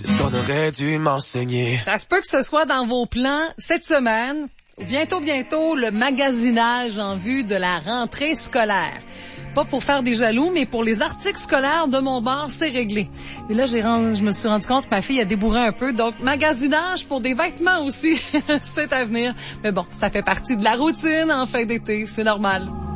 qu'on aurait dû m'enseigner. Ça se peut que ce soit dans vos plans cette semaine. Bientôt, le magasinage en vue de la rentrée scolaire. Pas pour faire des jaloux, mais pour les articles scolaires de mon bar, c'est réglé. Et là, je me suis rendu compte que ma fille a débourré un peu. Donc, magasinage pour des vêtements aussi, c'est à venir. Mais bon, ça fait partie de la routine en fin d'été, c'est normal.